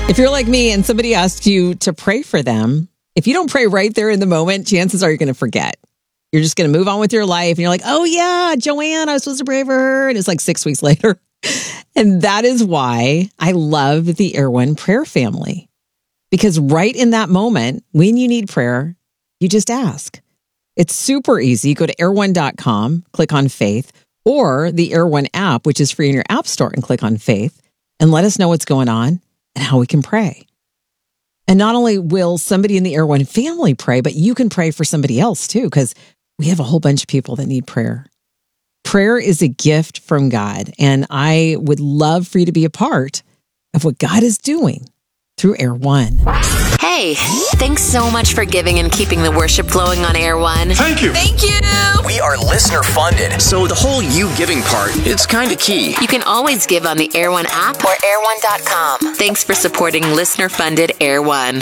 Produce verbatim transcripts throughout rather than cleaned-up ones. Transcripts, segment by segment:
If you're like me and somebody asks you to pray for them, if you don't pray right there in the moment, chances are you're going to forget. You're just going to move on with your life. And you're like, oh, yeah, Joanne, I was supposed to pray for her. And it's like six weeks later. And that is why I love the Air One prayer family. Because right in that moment, when you need prayer, you just ask. It's super easy. Go to air one dot com, click on faith, or the Air One app, which is free in your app store, and click on faith, and let us know what's going on and how we can pray. And not only will somebody in the Air One family pray, but you can pray for somebody else too, because we have a whole bunch of people that need prayer. Prayer is a gift from God, and I would love for you to be a part of what God is doing through Air One. Hey, thanks so much for giving and keeping the worship flowing on Air One. Thank you. Thank you. We are listener funded, so the whole you giving part, it's kind of key. You can always give on the Air One app or air one dot com. Thanks for supporting listener funded Air One.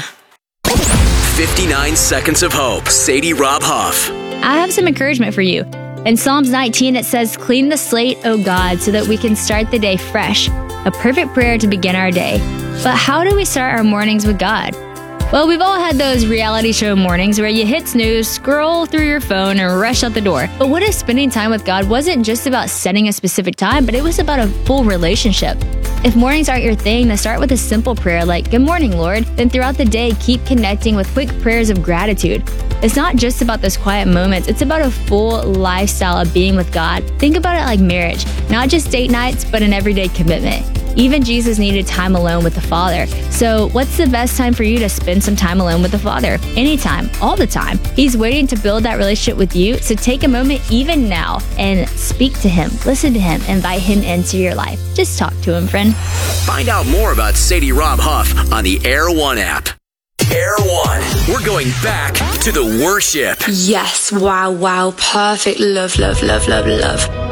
fifty-nine Seconds of Hope. Sadie Rob Huff. I have some encouragement for you. In Psalms nineteen, it says, "Clean the slate, O God, so that we can start the day fresh." A perfect prayer to begin our day. But how do we start our mornings with God? Well, we've all had those reality show mornings where you hit snooze, scroll through your phone, and rush out the door. But what if spending time with God wasn't just about setting a specific time, but it was about a full relationship? If mornings aren't your thing, then start with a simple prayer like, "Good morning, Lord." Then throughout the day, keep connecting with quick prayers of gratitude. It's not just about those quiet moments. It's about a full lifestyle of being with God. Think about it like marriage, not just date nights, but an everyday commitment. Even Jesus needed time alone with the Father. So what's the best time for you to spend some time alone with the Father? Anytime, all the time. He's waiting to build that relationship with you. So take a moment even now and speak to him, listen to him, invite him into your life. Just talk to him, friend. Find out more about Sadie Rob Huff on the Air One app. Air One. We're going back to the worship. Yes, wow, wow, perfect. Love, love, love, love, love.